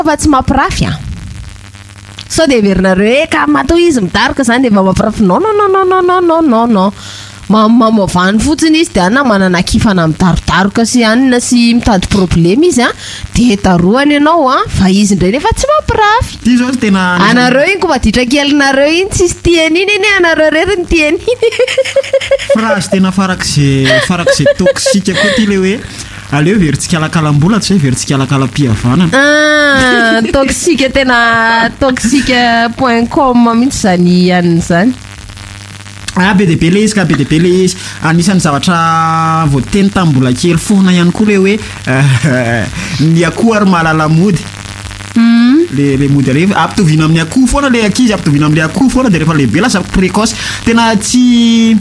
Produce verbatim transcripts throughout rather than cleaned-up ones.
fa tsy mampirafy a sao de verinareo ka matao izy midaroka zany de mba mampirafy non non non non non non non non mamavany fotsiny izy de ana manana kifana midarodaroka sy anina sy mitady problème izy a de taroany ianao a fa izy ndray nefa tsy mampirafy ty zao tena anareo iny ko maditra kelinareo iny tsisy tiany iny iny anareo rery ny tiany iny phrase tena farak'izay farak'izay toxique koa ty le hoe aleo veritsika alakalam-bola tsy hoe veritsika alakalam-pihavanana ah toxique tena toxique point com mihitsy zany aniny zany ah be de be le izy ka be de be le izy anisan'ny zavatra voateny tambola kely foana ihany koa le hoe ny akoho ary mahalala mody le le mody rehefa ampitovina amin'ny akoho foana le ankizy ampitovina amin'ny akoho foana de rehefa lehibe lasa précoce tena tsy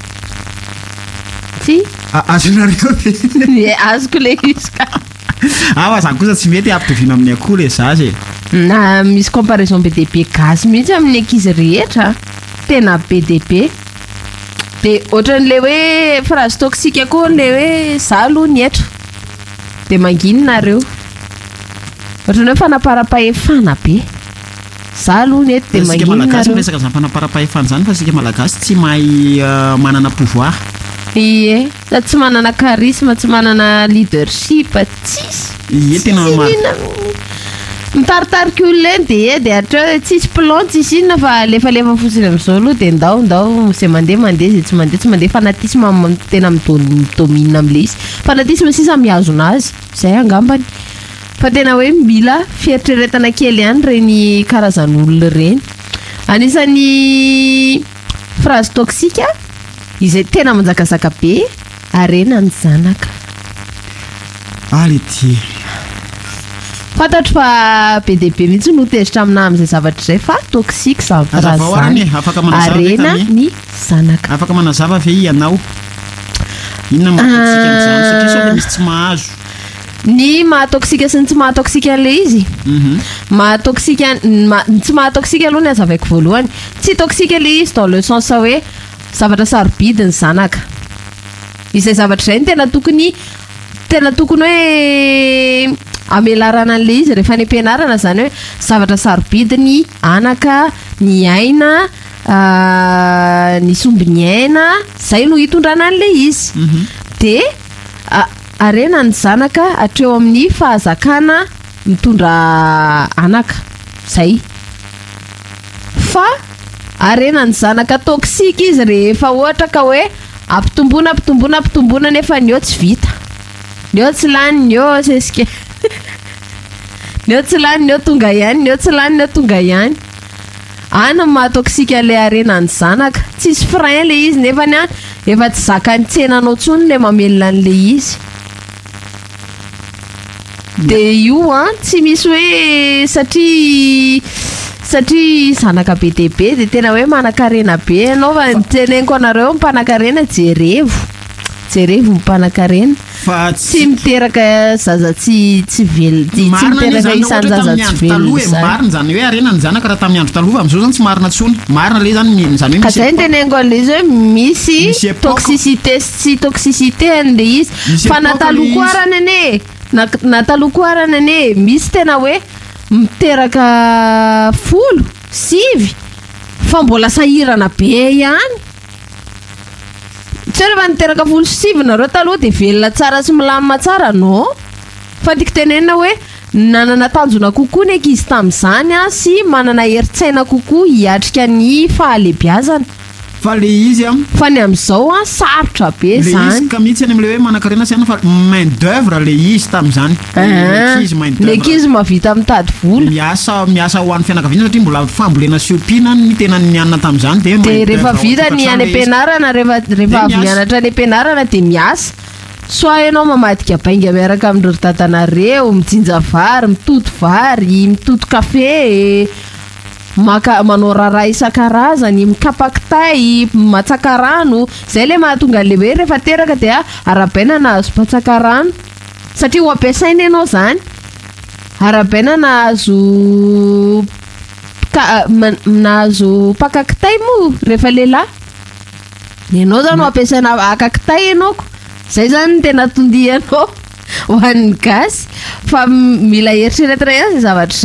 ty azonareo be azoko le izy ka ah zany kosa tsy mety ampitovina amin'ny akoho le zazy na misy comparaison be de be gasy mihitsy amin'ny ankizy rehetra tena be de be de ohatran'le hoe phrase toxique koa le hoe zalo nietro de manginonareo ohatran'ny hoe fanaparam-pahefana be zalo nietro de manginonareo resaka zany fanaparam-pahefana zany fa sika malagasy tsy mahay manana pouvoir ie sa tsy manana charisme tsy manana leadership tsisy ie tena mitaritarika olona eny de e de atreo tsisy plan tsisy inona fa lefalefa fotsiny am'izao aloha de ndao ndao zay mandeha mandeha zay tsy mandeha tsy mandeha fanatisme tena midomine am'le izy fanatisme sisa mihazo anazy zay angambany fa tena hoe mila fieritreretana kely ihany reny karazan'olona reny anisan'ny phrase toxique izay tena manjakazaka be arena ny zanaka ality fantatro fa be de be mihitsy no tezitra amina amin'izay zavatra izay fa toxique zany zany afaka manazava arena ny zanaka afaka manazava ve ianao inona mahatoxique am'izany satria sao misy tsy mahazo ny mahatoxique sy ny tsy mahatoxique an'le izy mahatoxique tsy mahatoxique aloha ny azavaiko voalohany tsy toxique le izy dans le sens hoe zavatra sarobidy ny zanaka izay zavatra izay ny tena tokony tena tokony hoe amelarana an'le izy rehefa ny ampianarana zany hoe zavatra sarobidy ny anaka ny aina ny sombiny aina zay no hitondrana an'le izy de arena ny zanaka atreo amin'ny fahazakana mitondra anaka zay fa arena ny zanaka toxique izy rehefa ohatra ka hoe ampitombona ampitombona ampitombona nefa ny eo tsy vita ny eo tsy lany ny eo sesika ny eo tsy lany ny eo tonga ihany ny eo tsy lany ny eo tonga ihany ana mahatoxique le arena ny zanaka tsisy frein le izy nefa ny efa tsy zaka ny tsenanao tsony le mamelona an'le izy de io a tsy misy hoe satria satria zanaka be de be de tena hoe manan-karena be ianao fa niteneniko anareo mmpanan-karena jerevo jerevo mmpanan-karena fa tsy miteraka zaza tsy tsy velo tsy miteraka isan'ny zaza tsy velo marina zany hoe arena ny zanaka raha tamin'ny andro talova am'izao zany tsy marina tsony marina le zany zany hoe zay niteneniko an'le izy hoe misy toxicité sy toxicité an'le izy fa natalokoarana ane natalokoarana ane misy tena hoe miteraka folo sivy fa mbola sahirana be ihany tsy rehefa niteraka folo sivy nareo taloha de velona tsara sy milamina tsara no fa tiako tenenina hoe nanana tanjona kokoa ny ankizy tamin'izany a sy manana heritsaina kokoa hiatrika ny fahalebiazana fa le izy a fa ny am'izao a sarotra be zany ka mihitsy any am'le hoe manan-karena sy ana fa main d'œuvre le izy tamin'izany le ankizy mavita mitady vola miasa miasa ho an'ny fianakaviana satria mbola fambolena sy ompiana ny tena ny anina tamin'izany de de rehefa vita ny any am-pianarana rehefa rehefa avy mianatra ny am-pianarana de miasa soa ianao mamadika bainga miaraka amin'ireo dadanareo mijinja vary mitoto vary mitoto kafe maka manao raharaha isan-karazany mikapakitay matsaka rano zay le mahatonga le hoe rehefa teraka dia arabaina nahazo patsaka rano satria ho ampiasaina ianao zany arabaina nahazo nahazo pakakitay mo rehefa lehilahy ianao zany ho ampiasaina akakitay ianao ko zay zany tena tondianao ho an'ny gasy fa mila eritreretra ihany zavatra